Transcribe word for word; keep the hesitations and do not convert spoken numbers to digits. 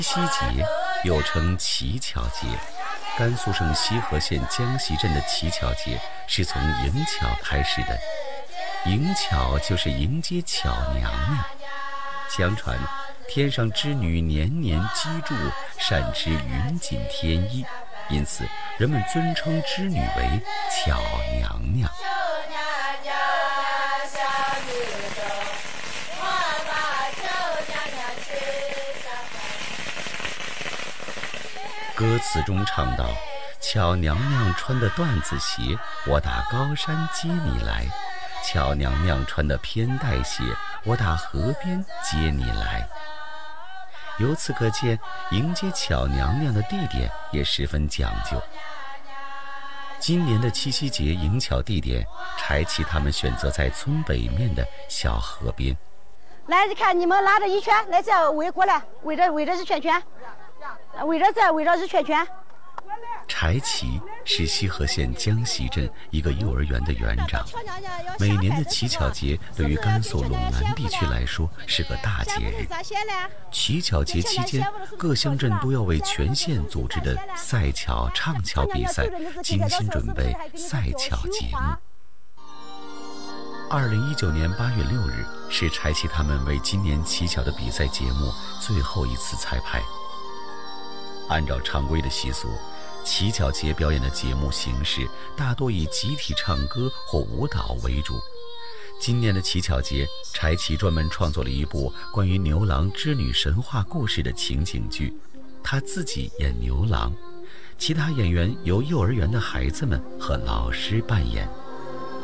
七夕节又称乞巧节，甘肃省西河县江西镇的乞巧节是从迎巧开始的。迎巧就是迎接巧娘娘。相传天上织女年年积贮，善织云锦天衣，因此人们尊称织女为巧娘娘。歌词中唱道：巧娘娘穿的缎子鞋，我打高山接你来；巧娘娘穿的偏带鞋，我打河边接你来。由此可见，迎接巧娘娘的地点也十分讲究。今年的七夕节迎巧地点，柴旗他们选择在村北面的小河边。 来，你看你们拉着一圈，来这围过来，围着围着一圈圈，围着这围着一圈圈。 柴旗是西河县江西镇一个幼儿园的园长。每年的乞巧节对于甘肃陇南地区来说是个大节日。乞巧节期间，各乡镇都要为全县组织的赛巧、唱巧比赛精心准备赛巧节目。二零一九年八月六日是柴旗他们为今年乞巧的比赛节目最后一次彩排。按照常规的习俗，乞巧节表演的节目形式大多以集体唱歌或舞蹈为主。今年的乞巧节，柴旗专门创作了一部关于牛郎织女神话故事的情景剧，他自己演牛郎，其他演员由幼儿园的孩子们和老师扮演。